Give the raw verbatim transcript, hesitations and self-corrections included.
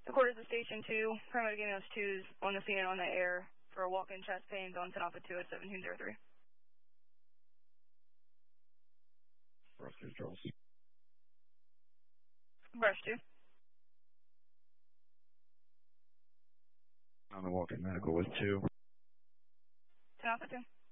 The quarters of Station two, paramedic ambulance two is on the scene and on the air for walk-in chest pains on ten Alpha two at seventeen oh three. Brush two, Charles. Brush two. On the walk-in medical with two. ten Alpha two.